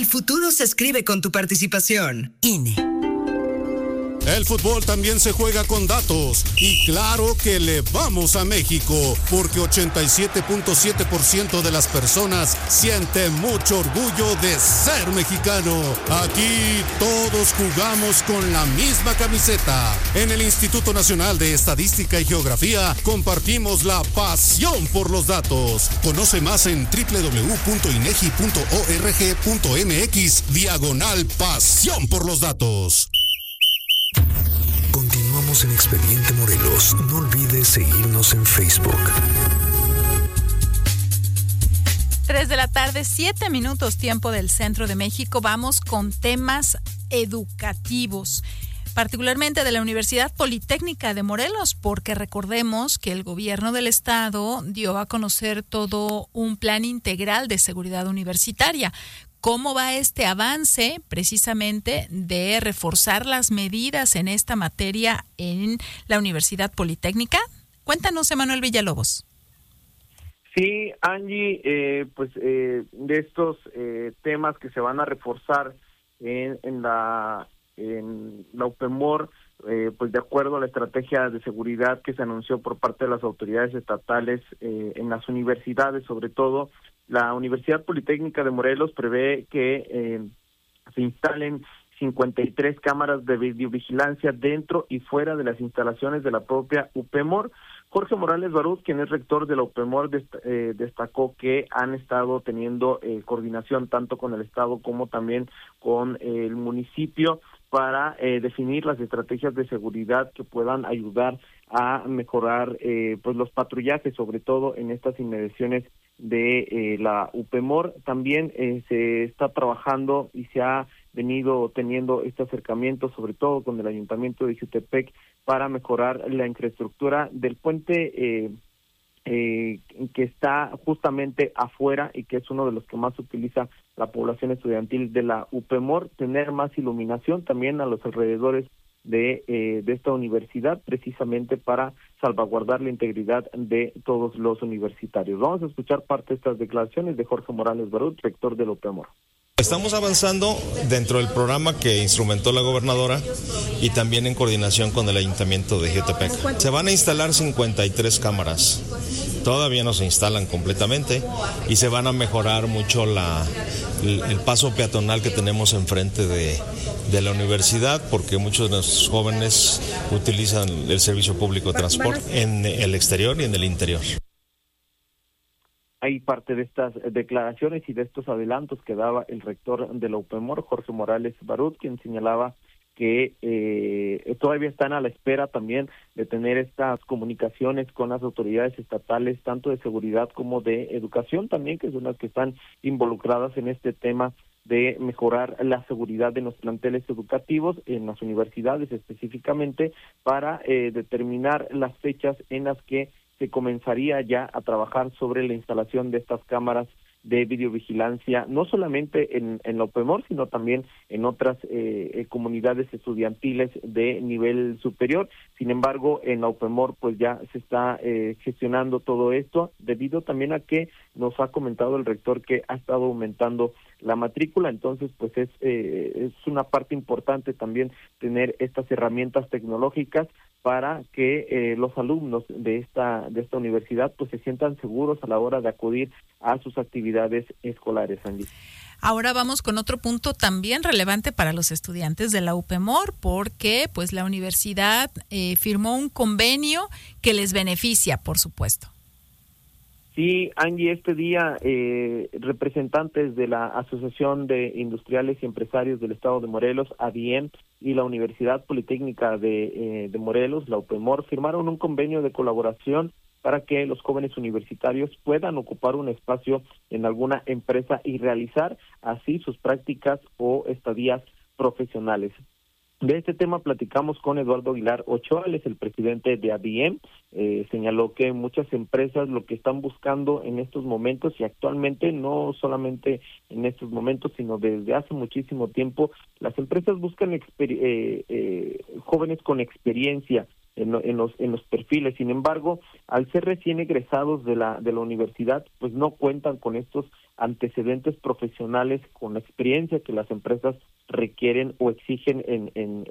El futuro se escribe con tu participación. INE. El fútbol también se juega con datos y claro que le vamos a México porque 87.7% de las personas sienten mucho orgullo de ser mexicano. Aquí todos jugamos con la misma camiseta. En el Instituto Nacional de Estadística y Geografía compartimos la pasión por los datos. Conoce más en www.inegi.org.mx/pasión por los datos. Continuamos en Expediente Morelos. No olvides seguirnos en Facebook. 3:07 p.m, tiempo del centro de México. Vamos con temas educativos, particularmente de la Universidad Politécnica de Morelos, porque recordemos que el gobierno del estado dio a conocer todo un plan integral de seguridad universitaria. ¿Cómo va este avance precisamente de reforzar las medidas en esta materia en la Universidad Politécnica? Cuéntanos, Emanuel Villalobos. Sí, Angie, de estos temas que se van a reforzar en la UPEMOR, pues de acuerdo a la estrategia de seguridad que se anunció por parte de las autoridades estatales en las universidades, sobre todo, la Universidad Politécnica de Morelos prevé que se instalen 53 cámaras de videovigilancia dentro y fuera de las instalaciones de la propia UPEMOR. Jorge Morales Barut, quien es rector de la UPEMOR, destacó que han estado teniendo coordinación tanto con el Estado como también con el municipio para definir las estrategias de seguridad que puedan ayudar a mejorar pues los patrullajes, sobre todo en estas inmediaciones de la UPEMOR. También se está trabajando y se ha venido teniendo este acercamiento, sobre todo con el Ayuntamiento de Jutepec, para mejorar la infraestructura del puente que está justamente afuera y que es uno de los que más utiliza la población estudiantil de la UPEMOR, tener más iluminación también a los alrededores de esta universidad, precisamente para salvaguardar la integridad de todos los universitarios. Vamos a escuchar parte de estas declaraciones de Jorge Morales Barut, rector de la UPEMOR. Estamos avanzando dentro del programa que instrumentó la gobernadora y también en coordinación con el Ayuntamiento de Jutepec. Se van a instalar 53 cámaras. Todavía no se instalan completamente y se van a mejorar mucho el paso peatonal que tenemos enfrente de la universidad, porque muchos de nuestros jóvenes utilizan el servicio público de transporte en el exterior y en el interior. Hay parte de estas declaraciones y de estos adelantos que daba el rector de la UPEMOR, Jorge Morales Barut, quien señalaba que todavía están a la espera también de tener estas comunicaciones con las autoridades estatales, tanto de seguridad como de educación también, que son las que están involucradas en este tema de mejorar la seguridad de los planteles educativos en las universidades específicamente, para determinar las fechas en las que se comenzaría ya a trabajar sobre la instalación de estas cámaras de videovigilancia, no solamente en la UPEMOR, sino también en otras comunidades estudiantiles de nivel superior. Sin embargo, en la UPEMOR pues ya se está gestionando todo esto, debido también a que nos ha comentado el rector que ha estado aumentando la matrícula. Entonces pues es una parte importante también tener estas herramientas tecnológicas para que los alumnos de esta universidad pues se sientan seguros a la hora de acudir a sus actividades escolares, Angie. Ahora vamos con otro punto también relevante para los estudiantes de la UPEMOR, porque pues la universidad firmó un convenio que les beneficia, por supuesto. Sí, Angie, este día representantes de la Asociación de Industriales y Empresarios del Estado de Morelos, ADIEM, y la Universidad Politécnica de Morelos, la UPEMOR, firmaron un convenio de colaboración para que los jóvenes universitarios puedan ocupar un espacio en alguna empresa y realizar así sus prácticas o estadías profesionales. De este tema platicamos con Eduardo Aguilar Ochoa, él es el presidente de ADIEM. Señaló que muchas empresas lo que están buscando en estos momentos, y actualmente no solamente en estos momentos, sino desde hace muchísimo tiempo, las empresas buscan jóvenes con experiencia en los perfiles. Sin embargo, al ser recién egresados de la universidad, pues no cuentan con estos antecedentes profesionales, con la experiencia que las empresas requieren o exigen en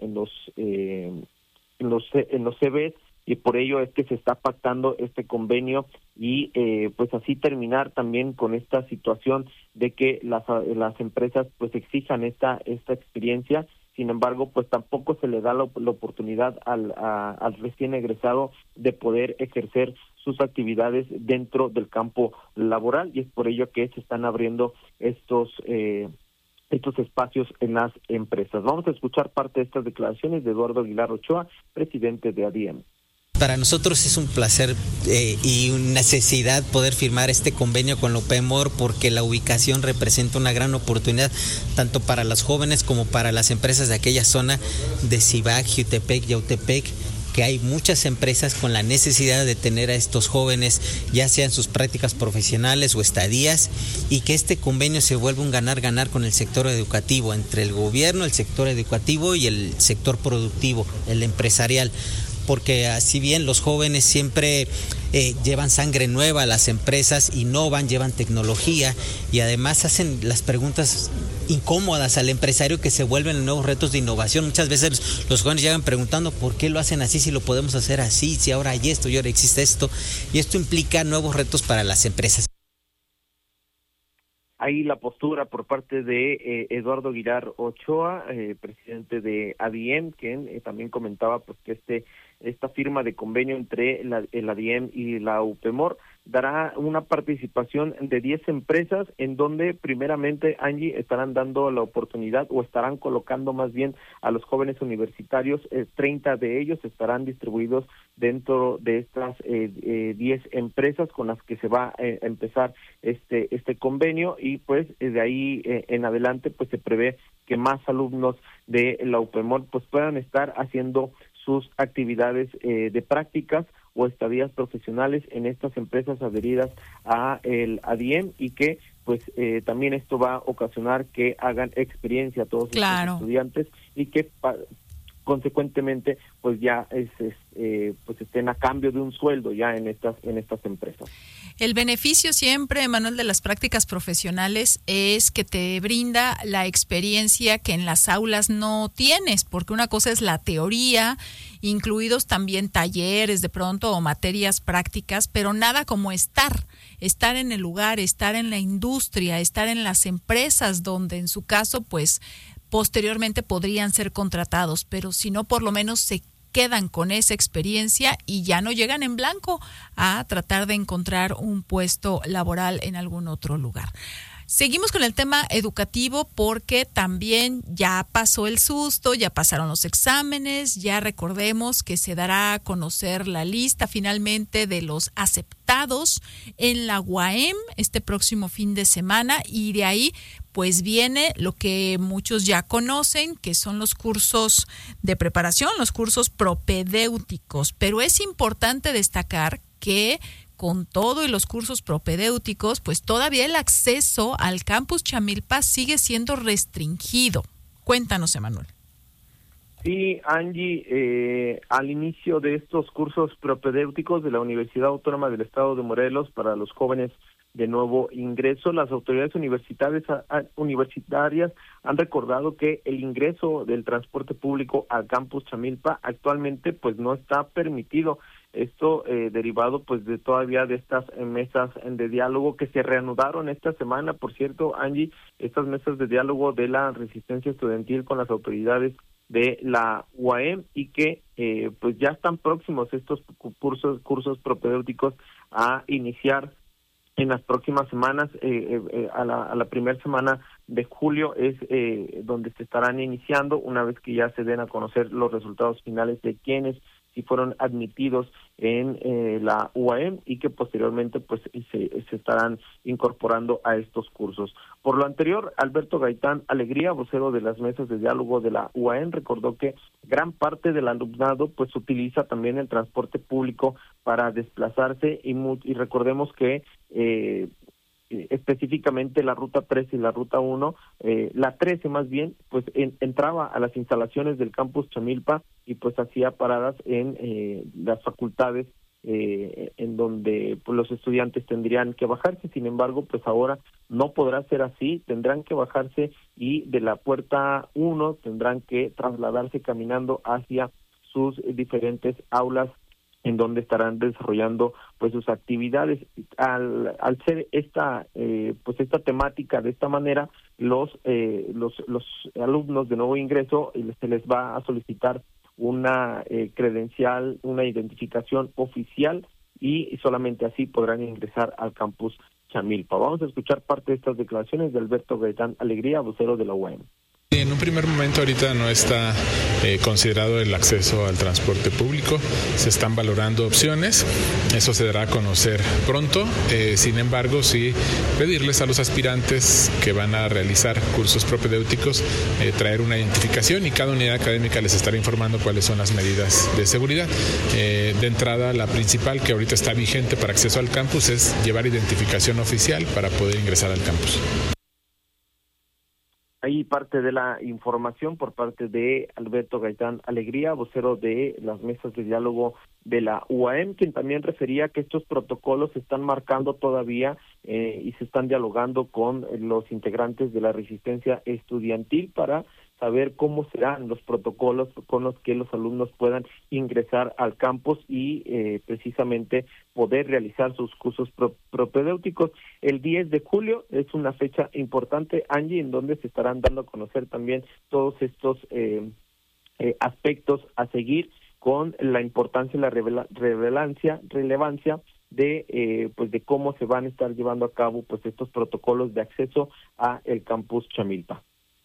los CVs, y por ello es que se está pactando este convenio y pues así terminar también con esta situación de que las empresas pues exijan esta experiencia. Sin embargo, pues tampoco se le da la oportunidad al recién egresado de poder ejercer sus actividades dentro del campo laboral, y es por ello que se están abriendo estos espacios en las empresas. Vamos a escuchar parte de estas declaraciones de Eduardo Aguilar Ochoa, presidente de ADIEM. Para nosotros es un placer y una necesidad poder firmar este convenio con la UPEMOR, porque la ubicación representa una gran oportunidad tanto para los jóvenes como para las empresas de aquella zona de Cibac, Jiutepec, Yautepec, que hay muchas empresas con la necesidad de tener a estos jóvenes, ya sean sus prácticas profesionales o estadías, y que este convenio se vuelva un ganar-ganar con el sector educativo, entre el gobierno, el sector educativo y el sector productivo, el empresarial. Porque así bien los jóvenes siempre llevan sangre nueva a las empresas, innovan, llevan tecnología y además hacen las preguntas incómodas al empresario que se vuelven nuevos retos de innovación. Muchas veces los jóvenes llegan preguntando por qué lo hacen así, si lo podemos hacer así, si ahora hay esto y ahora existe esto, y esto implica nuevos retos para las empresas. Ahí la postura por parte de Eduardo Aguilar Ochoa, presidente de ADIEM, quien también comentaba pues que esta firma de convenio entre el ADIEM y la UPEMOR dará una participación de 10 empresas, en donde primeramente, Angie, estarán dando la oportunidad o estarán colocando más bien a los jóvenes universitarios. 30 de ellos estarán distribuidos dentro de estas 10 empresas con las que se va a empezar este convenio, y pues de ahí en adelante pues se prevé que más alumnos de la UPEMOR pues puedan estar haciendo sus actividades de prácticas o estadías profesionales en estas empresas adheridas a el ADIEM, y que pues también esto va a ocasionar que hagan experiencia a todos los estudiantes, y que consecuentemente pues ya pues estén a cambio de un sueldo ya en estas empresas. El beneficio siempre, Manuel, de las prácticas profesionales es que te brinda la experiencia que en las aulas no tienes, porque una cosa es la teoría, incluidos también talleres de pronto o materias prácticas, pero nada como estar en el lugar, estar en la industria, estar en las empresas donde en su caso pues posteriormente podrían ser contratados, pero si no, por lo menos se quedan con esa experiencia y ya no llegan en blanco a tratar de encontrar un puesto laboral en algún otro lugar. Seguimos con el tema educativo porque también ya pasó el susto, ya pasaron los exámenes, ya recordemos que se dará a conocer la lista finalmente de los aceptados en la UAM este próximo fin de semana, y de ahí pues viene lo que muchos ya conocen, que son los cursos de preparación, los cursos propedéuticos, pero es importante destacar que con todo y los cursos propedéuticos, pues todavía el acceso al campus Chamilpa sigue siendo restringido. Cuéntanos, Emanuel. Sí, Angie, al inicio de estos cursos propedéuticos de la Universidad Autónoma del Estado de Morelos para los jóvenes de nuevo ingreso, las autoridades universitarias han recordado que el ingreso del transporte público al campus Chamilpa actualmente pues no está permitido. Esto derivado pues de todavía de estas mesas de diálogo que se reanudaron esta semana. Por cierto, Angie, estas mesas de diálogo de la resistencia estudiantil con las autoridades de la UAM, y que pues ya están próximos estos cursos propedéuticos a iniciar en las próximas semanas. A la primera semana de julio es donde se estarán iniciando, una vez que ya se den a conocer los resultados finales de quienes si fueron admitidos en la UAM, y que posteriormente pues se estarán incorporando a estos cursos. Por lo anterior, Alberto Gaitán Alegría, vocero de las mesas de diálogo de la UAM, recordó que gran parte del alumnado pues utiliza también el transporte público para desplazarse, y recordemos que específicamente la ruta 13 y la ruta 1, la 13 más bien, pues entraba a las instalaciones del campus Chamilpa y pues hacía paradas en las facultades en donde pues los estudiantes tendrían que bajarse. Sin embargo, pues ahora no podrá ser así, tendrán que bajarse y de la puerta 1 tendrán que trasladarse caminando hacia sus diferentes aulas en donde estarán desarrollando pues sus actividades. Al ser esta temática de esta manera, los alumnos de nuevo ingreso se les va a solicitar una credencial, una identificación oficial y solamente así podrán ingresar al campus Chamilpa. Vamos a escuchar parte de estas declaraciones de Alberto Gaitán Alegría, vocero de la UAM. En un primer momento ahorita no está considerado el acceso al transporte público, se están valorando opciones, eso se dará a conocer pronto, sin embargo sí pedirles a los aspirantes que van a realizar cursos propedéuticos traer una identificación y cada unidad académica les estará informando cuáles son las medidas de seguridad. De entrada, la principal que ahorita está vigente para acceso al campus es llevar identificación oficial para poder ingresar al campus. Ahí parte de la información por parte de Alberto Gaitán Alegría, vocero de las mesas de diálogo de la UAM, quien también refería que estos protocolos se están marcando todavía y se están dialogando con los integrantes de la resistencia estudiantil para saber cómo serán los protocolos con los que los alumnos puedan ingresar al campus y precisamente poder realizar sus cursos propedéuticos. El 10 de julio es una fecha importante, Angie, en donde se estarán dando a conocer también todos estos aspectos a seguir con la importancia y la relevancia de de cómo se van a estar llevando a cabo pues estos protocolos de acceso a el campus Chamilpa.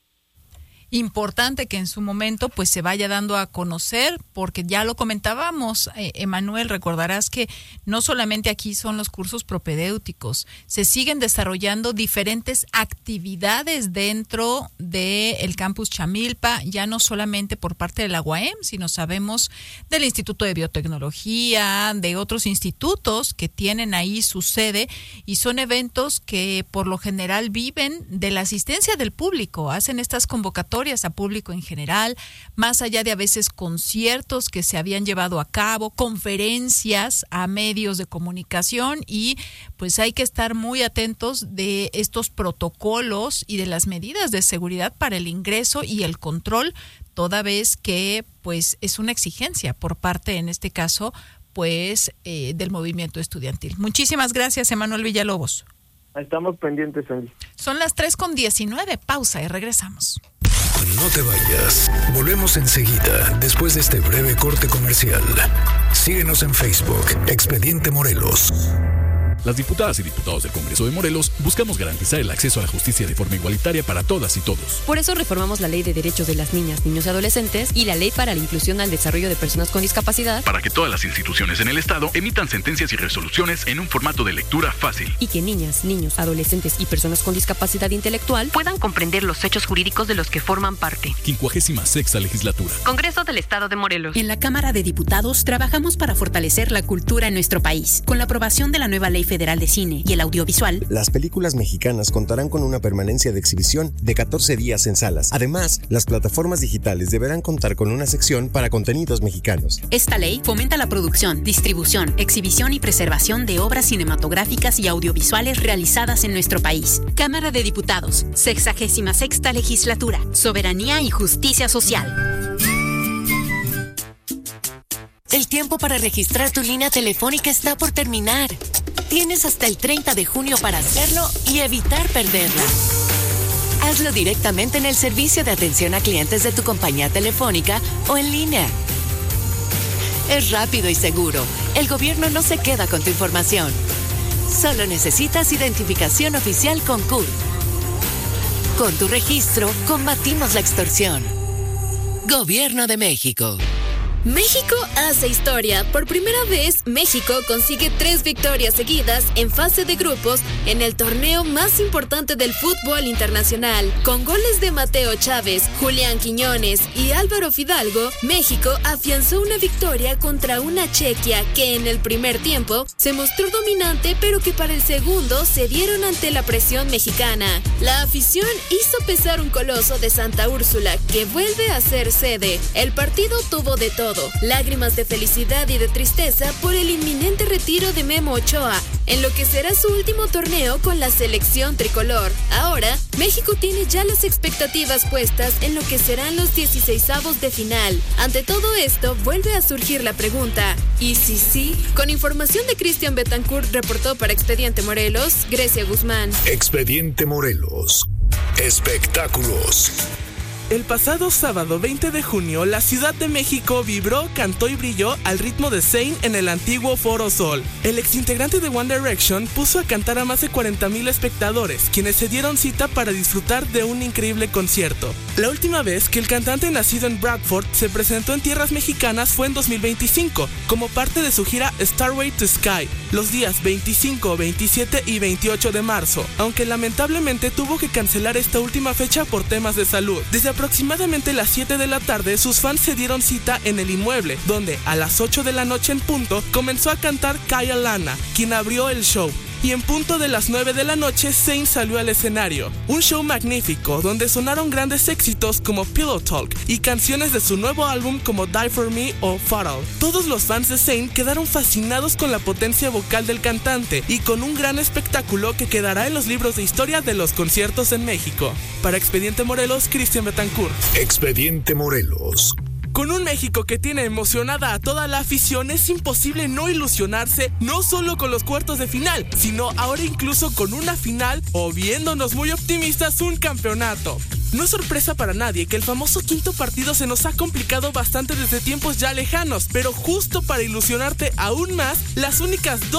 Importante que en su momento pues se vaya dando a conocer, porque ya lo comentábamos, Emanuel, recordarás que no solamente aquí son los cursos propedéuticos, se siguen desarrollando diferentes actividades dentro del campus Chamilpa, ya no solamente por parte de la UAM, sino sabemos del Instituto de Biotecnología, de otros institutos que tienen ahí su sede, y son eventos que por lo general viven de la asistencia del público, hacen estas convocatorias a público en general, más allá de a veces conciertos que se habían llevado a cabo, conferencias a medios de comunicación, y pues hay que estar muy atentos de estos protocolos y de las medidas de seguridad para el ingreso y el control, toda vez que pues es una exigencia por parte, en este caso, pues del movimiento estudiantil. Muchísimas gracias, Emanuel Villalobos. Estamos pendientes, Angie. Son las 3:19, pausa y regresamos. No te vayas. Volvemos enseguida, después de este breve corte comercial. Síguenos en Facebook, Expediente Morelos. Las diputadas y diputados del Congreso de Morelos buscamos garantizar el acceso a la justicia de forma igualitaria para todas y todos. Por eso reformamos la Ley de Derechos de las Niñas, Niños y Adolescentes y la Ley para la Inclusión al Desarrollo de Personas con Discapacidad, para que todas las instituciones en el Estado emitan sentencias y resoluciones en un formato de lectura fácil. Y que niñas, niños, adolescentes y personas con discapacidad intelectual puedan comprender los hechos jurídicos de los que forman parte. 56ª Legislatura. Congreso del Estado de Morelos. En la Cámara de Diputados trabajamos para fortalecer la cultura en nuestro país. Con la aprobación de la nueva Ley Federal de Cine y el Audiovisual, las películas mexicanas contarán con una permanencia de exhibición de 14 días en salas. Además, las plataformas digitales deberán contar con una sección para contenidos mexicanos. Esta ley fomenta la producción, distribución, exhibición y preservación de obras cinematográficas y audiovisuales realizadas en nuestro país. Cámara de Diputados, 66ª Legislatura, Soberanía y Justicia Social. El tiempo para registrar tu línea telefónica está por terminar. Tienes hasta el 30 de junio para hacerlo y evitar perderla. Hazlo directamente en el servicio de atención a clientes de tu compañía telefónica o en línea. Es rápido y seguro. El gobierno no se queda con tu información. Solo necesitas identificación oficial con CURP. Con tu registro, combatimos la extorsión. Gobierno de México. México hace historia. Por primera vez, México consigue 3 victorias seguidas en fase de grupos en el torneo más importante del fútbol internacional. Con goles de Mateo Chávez, Julián Quiñones y Álvaro Fidalgo, México afianzó una victoria contra una Chequia que en el primer tiempo se mostró dominante, pero que para el segundo cedieron ante la presión mexicana. La afición hizo pesar un coloso de Santa Úrsula que vuelve a ser sede. El partido tuvo de todo. Lágrimas de felicidad y de tristeza por el inminente retiro de Memo Ochoa, en lo que será su último torneo con la selección tricolor. Ahora, México tiene ya las expectativas puestas en lo que serán los 16avos de final. Ante todo esto, vuelve a surgir la pregunta, ¿y si sí? Con información de Cristian Betancourt, reportó para Expediente Morelos, Grecia Guzmán. Expediente Morelos. Espectáculos. El pasado sábado 20 de junio, la Ciudad de México vibró, cantó y brilló al ritmo de Zayn en el antiguo Foro Sol. El exintegrante de One Direction puso a cantar a más de 40,000 espectadores, quienes se dieron cita para disfrutar de un increíble concierto. La última vez que el cantante nacido en Bradford se presentó en tierras mexicanas fue en 2025, como parte de su gira Starway to Sky, los días 25, 27 y 28 de marzo, aunque lamentablemente tuvo que cancelar esta última fecha por temas de salud. Desde aproximadamente las 7 de la tarde, sus fans se dieron cita en el inmueble, donde a las 8 de la noche en punto comenzó a cantar Kaya Lana, quien abrió el show. Y en punto de las 9 de la noche, Zayn salió al escenario. Un show magnífico, donde sonaron grandes éxitos como Pillow Talk y canciones de su nuevo álbum como Die For Me o Fatal. Todos los fans de Zayn quedaron fascinados con la potencia vocal del cantante y con un gran espectáculo que quedará en los libros de historia de los conciertos en México. Para Expediente Morelos, Cristian Betancourt. Expediente Morelos. Con un México que tiene emocionada a toda la afición, es imposible no ilusionarse, no solo con los cuartos de final, sino ahora incluso con una final o, viéndonos muy optimistas, un campeonato. No es sorpresa para nadie que el famoso quinto partido se nos ha complicado bastante desde tiempos ya lejanos, pero justo para ilusionarte aún más, las únicas dos